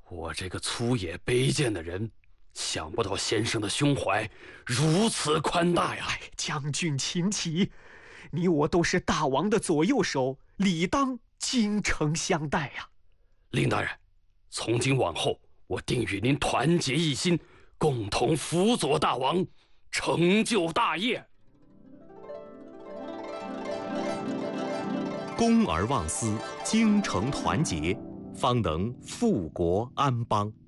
我这个粗野卑贱的人，想不到先生的胸怀如此宽大呀！ 将军请起，你我都是大王的左右手，理当精诚相待呀。 令大人，从今往后，我定与您团结一心，共同辅佐大王，成就大业。 公而忘私，精诚团结，方能富国安邦。